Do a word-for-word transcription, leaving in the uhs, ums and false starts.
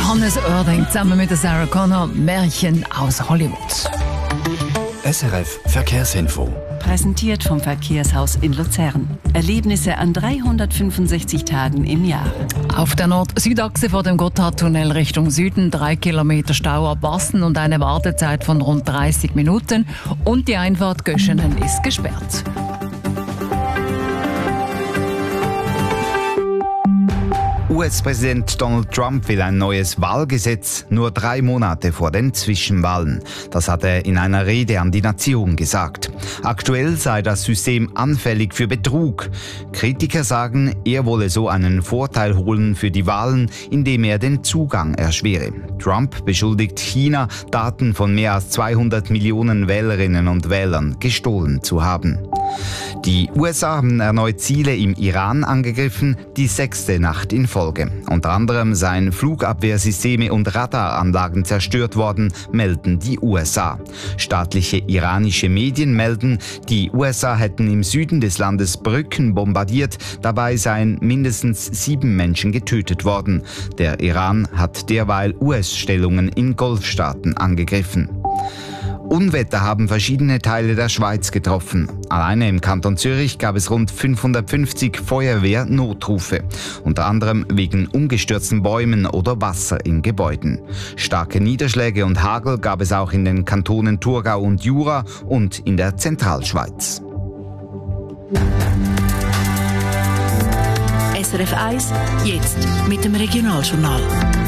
Hannes Oerding zusammen mit Sarah Connor, Märchen aus Hollywood. S R F Verkehrsinfo. Präsentiert vom Verkehrshaus in Luzern. Erlebnisse an dreihundertfünfundsechzig Tagen im Jahr. Auf der Nord-Süd-Achse vor dem Gotthardtunnel Richtung Süden drei Kilometer Stau ab Basten und eine Wartezeit von rund dreißig Minuten. Und die Einfahrt Göschenen ist gesperrt. U S-Präsident Donald Trump will ein neues Wahlgesetz nur drei Monate vor den Zwischenwahlen. Das hat er in einer Rede an die Nation gesagt. Aktuell sei das System anfällig für Betrug. Kritiker sagen, er wolle so einen Vorteil holen für die Wahlen, indem er den Zugang erschwere. Trump beschuldigt China, Daten von mehr als zweihundert Millionen Wählerinnen und Wählern gestohlen zu haben. Die U S A haben erneut Ziele im Iran angegriffen, die sechste Nacht in Folge. Unter anderem seien Flugabwehrsysteme und Radaranlagen zerstört worden, melden die U S A. Staatliche iranische Medien melden, die U S A hätten im Süden des Landes Brücken bombardiert, dabei seien mindestens sieben Menschen getötet worden. Der Iran hat derweil U S-Stellungen in Golfstaaten angegriffen. Unwetter haben verschiedene Teile der Schweiz getroffen. Alleine im Kanton Zürich gab es rund fünfhundertfünfzig Feuerwehr-Notrufe, unter anderem wegen umgestürzten Bäumen oder Wasser in Gebäuden. Starke Niederschläge und Hagel gab es auch in den Kantonen Thurgau und Jura und in der Zentralschweiz. S R F eins, jetzt mit dem Regionaljournal.